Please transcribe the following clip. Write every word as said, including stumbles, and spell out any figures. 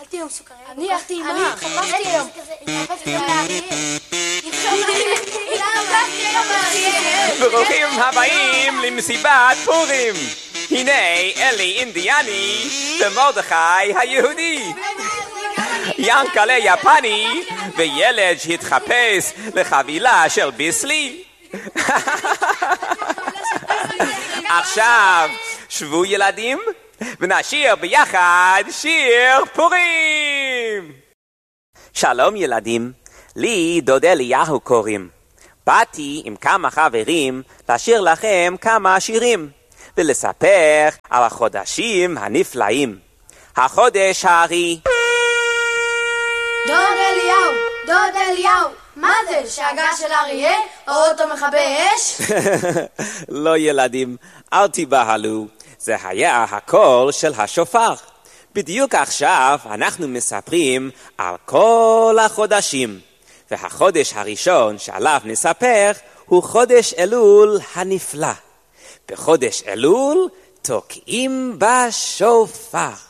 לקחתי היום סוכריה. אני הלכתי עם מה? התחפשתי היום. התחפשתי היום לאריה. ברוכים הבאים למסיבת פורים. הנה אלי אינדיאני ומרדכי היהודי. ינקלה יפני וילד שהתחפש לחבילה של ביסלי. עכשיו שבו ילדים ונשיר ביחד שיר פורים. שלום ילדים, לי דוד אליהו קוראים. באתי עם כמה חברים לשיר לכם כמה שירים ולספר על החודשים הנפלאים. החודש הארי. דוד אליהו, דוד אליהו, מה זה? שאגה של אריה או אוטו מכבי אש? לא ילדים, אל תיבהלו, זה היה הקול של השופר. בדיוק עכשיו אנחנו מספרים על כל החודשים, והחודש הראשון שעליו נספר הוא חודש אלול הנפלא. בחודש אלול תוקעים בשופר.